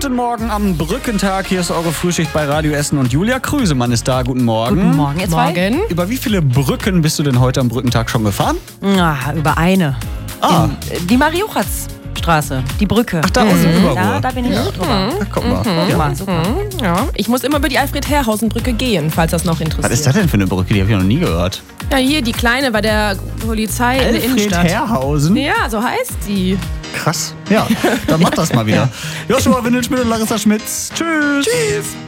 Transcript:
Guten Morgen am Brückentag. Hier ist eure Frühschicht bei Radio Essen und Julia Krüsemann ist da. Guten Morgen. Guten Morgen, ihr zwei. Morgen. Über wie viele Brücken bist du denn heute am Brückentag schon gefahren? Über eine. Ah. Die Marie-Juchatz-Straße, die Brücke. Ach, da außen rüber. Ja, da bin ich auch drüber. Ach, guck mal. Guck mal, super. Ja, ich muss immer über die Alfred-Herrhausen-Brücke gehen, falls das noch interessiert. Was ist das denn für eine Brücke? Die habe ich noch nie gehört. Ja, hier die kleine bei der Polizei in der Innenstadt. Herrhausen? Ja, so heißt sie. Krass. Ja, dann mach das mal wieder. Joshua Windelschmidt und Larissa Schmitz. Tschüss. Tschüss.